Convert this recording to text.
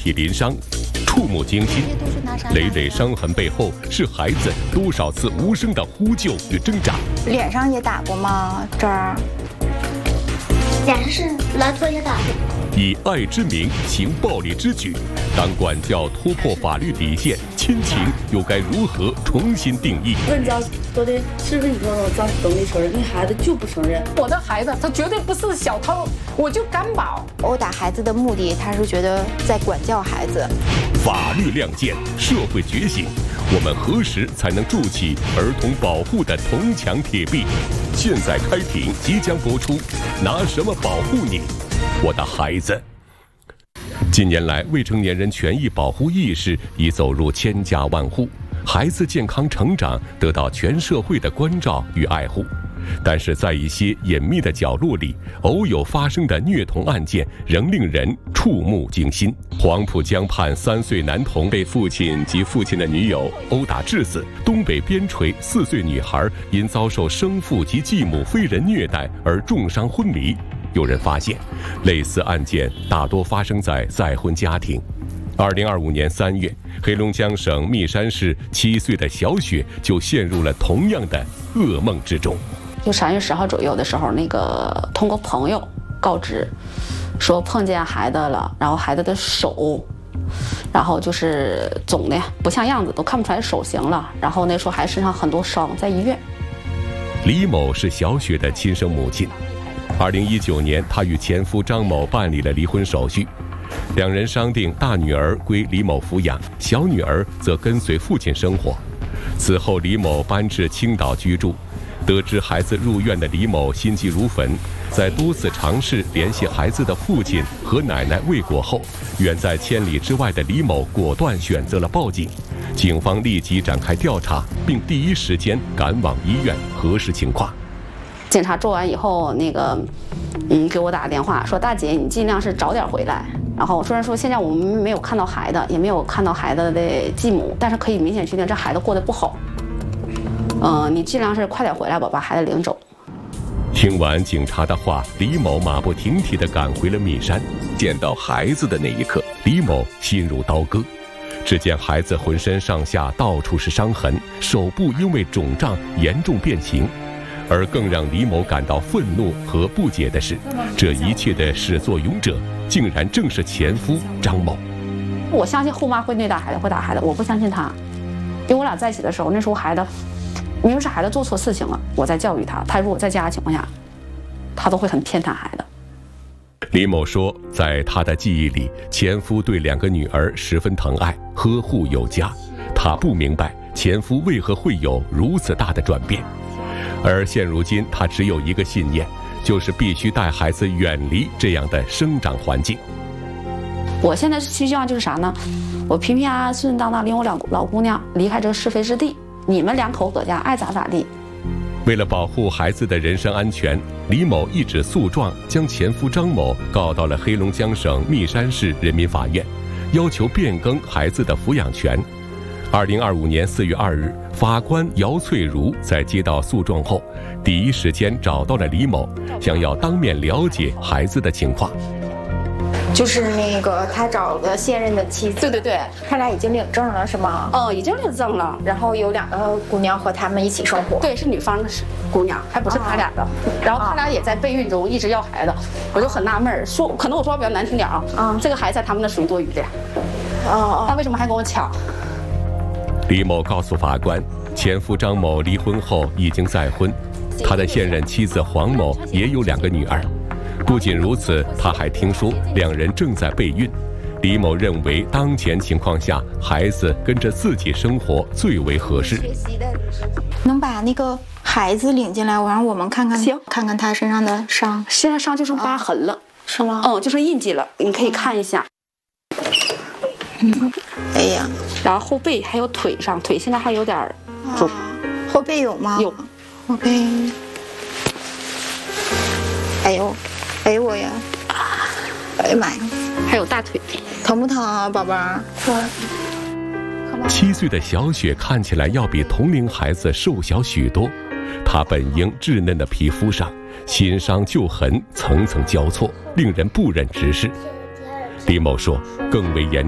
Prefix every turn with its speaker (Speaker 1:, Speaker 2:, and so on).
Speaker 1: 体鳞伤，触目惊心。累累伤痕背后是孩子多少次无声的呼救与挣扎。
Speaker 2: 脸上也打过吗？这儿？
Speaker 3: 脸上是来托也打过。
Speaker 1: 以爱之名行暴力之举，当管教突破法律底线，亲情又该如何重新定义？
Speaker 4: 问家说的是不是你说我丈夫都没承认，那孩子就不承认。
Speaker 5: 我的孩子他绝对不是小偷，我就敢保。
Speaker 2: 殴打孩子的目的，他是觉得在管教孩子。
Speaker 1: 法律亮剑，社会觉醒，我们何时才能筑起儿童保护的铜墙铁壁？现在开庭，即将播出。拿什么保护你，我的孩子？近年来，未成年人权益保护意识已走入千家万户，孩子健康成长得到全社会的关照与爱护。但是在一些隐秘的角落里，偶有发生的虐童案件仍令人触目惊心。黄浦江畔3岁男童被父亲及父亲的女友殴打致死，东北边陲4岁女孩因遭受生父及继母非人虐待而重伤昏迷。有人发现，类似案件大多发生在再婚家庭。2025年3月，黑龙江省密山市7岁的小雪就陷入了同样的噩梦之中。
Speaker 6: 就3月10号左右的时候，通过朋友告知，说碰见孩子了，然后孩子的手，然后就是肿的不像样子，都看不出来手型了。然后那时候还身上很多伤，在医院。
Speaker 1: 李某是小雪的亲生母亲。2019年，她与前夫张某办理了离婚手续，两人商定大女儿归李某抚养，小女儿则跟随父亲生活。此后，李某搬至青岛居住。得知孩子入院的李某心急如焚，在多次尝试联系孩子的父亲和奶奶未果后，远在千里之外的李某果断选择了报警。警方立即展开调查，并第一时间赶往医院核实情况。
Speaker 6: 警察做完以后，给我打个电话说：“大姐，你尽量是早点回来。”然后虽然说现在我们没有看到孩子，也没有看到孩子的继母，但是可以明显确定这孩子过得不好。你尽量是快点回来吧，把孩子领走。
Speaker 1: 听完警察的话，李某马不停蹄地赶回了密山。见到孩子的那一刻，李某心如刀割。只见孩子浑身上下到处是伤痕，手部因为肿胀严重变形。而更让李某感到愤怒和不解的是，这一切的始作俑者竟然正是前夫张某。
Speaker 6: 我相信后妈会虐待孩子，会打孩子，我不相信他。因为我俩在一起的时候，那时候孩子明明是孩子做错事情了，我在教育他，他如果在家的情况下，他都会很偏袒孩子。
Speaker 1: 李某说，在他的记忆里，前夫对2个女儿十分疼爱，呵护有加。他不明白前夫为何会有如此大的转变。而现如今，他只有一个信念，就是必须带孩子远离这样的生长环境。
Speaker 6: 我现在希望就是啥呢？我平平安安、顺顺当当领我老姑娘离开这个是非之地，你们2口搁家爱咋咋地。
Speaker 1: 为了保护孩子的人身安全，李某一纸诉状将前夫张某告到了黑龙江省密山市人民法院，要求变更孩子的抚养权。2025年4月2日，法官姚翠如在接到诉状后，第一时间找到了李某，想要当面了解孩子的情况。
Speaker 2: 就是他找了现任的妻子。
Speaker 6: 对，
Speaker 2: 他俩已经领证了是吗？
Speaker 6: 已经领证了。
Speaker 2: 然后有2个姑娘和他们一起生活。
Speaker 6: 对，是女方的姑娘，还不是他俩的。然后他俩也在备孕中，一直要孩子，我就很纳闷，可能我说话比较难听点啊，这个孩子在他们那属于多余的。他为什么还跟我抢？
Speaker 1: 李某告诉法官，前夫张某离婚后已经再婚，他的现任妻子黄某也有2个女儿。不仅如此，他还听说2人正在备孕。李某认为，当前情况下，孩子跟着自己生活最为合适。
Speaker 2: 能把那个孩子领进来，让我们看看，
Speaker 6: 行，
Speaker 2: 看看他身上的伤。
Speaker 6: 现在伤就剩疤痕了，
Speaker 2: 是吗？
Speaker 6: 就剩印记了，你可以看一下。
Speaker 2: 哎呀，
Speaker 6: 然后后背还有腿上，腿现在还有点肿。
Speaker 2: 后背有吗？
Speaker 6: 有，
Speaker 2: 后背。哎呦我呀！哎呀妈呀！
Speaker 6: 还有大腿，
Speaker 2: 疼不疼啊，宝贝儿
Speaker 1: ？7岁的小雪看起来要比同龄孩子瘦小许多，她本应稚嫩的皮肤上，新伤旧痕层层交错，令人不忍直视。李某说，更为严重。